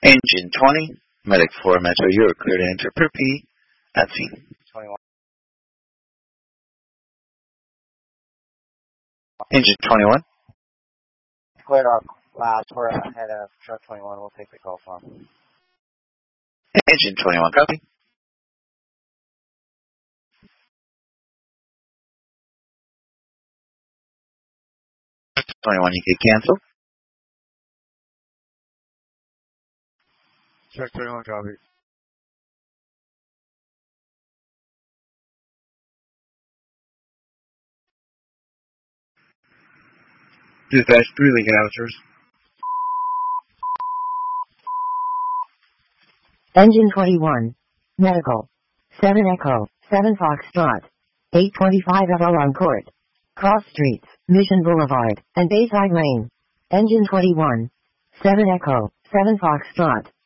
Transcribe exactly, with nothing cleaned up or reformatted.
Engine twenty, Medic four Metro, you are clear to enter per P at scene. twenty-one. Engine twenty-one. Clear up last. We're ahead of truck twenty-one. We'll take the call from. Engine twenty-one, copy. twenty-one, you can cancel. Check twenty-one, copy. Dispatch three Lincoln officers. Engine twenty-one. Medical. seven Echo. seven Foxtrot. eight twenty-five Avalon Court. Cross Streets, Mission Boulevard, and Bayside Lane. Engine twenty-one. seven Echo. seven Foxtrot.